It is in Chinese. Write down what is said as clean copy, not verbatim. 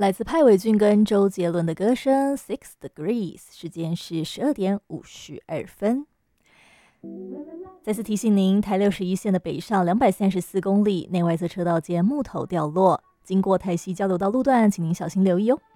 来自派伟俊跟周杰伦的歌声《Six Degrees》，时间是12:52。再次提醒您，台61线的北上234公里，内外侧车道间木头掉落，经过台西交流道路段，请您小心留意哦。